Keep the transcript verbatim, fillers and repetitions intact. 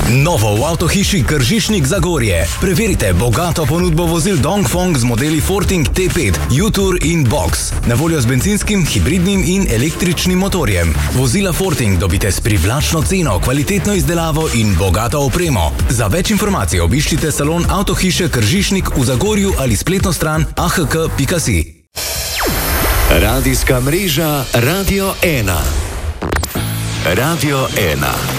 Novo v avtohiši Kržišnik Zagorje. Preverite bogato ponudbo vozil Dongfeng z modeli Forting T pet, U-Tour in Box. Na voljo z benzinskim, hibridnim in električnim motorjem. Vozila Forting dobite s privlačno ceno, kvalitetno izdelavo in bogato opremo. Za več informacij obiščite salon avtohiše Kržišnik v Zagorju ali spletno stran a h k pika si. Radijska mreža Radio ena. Radio ena.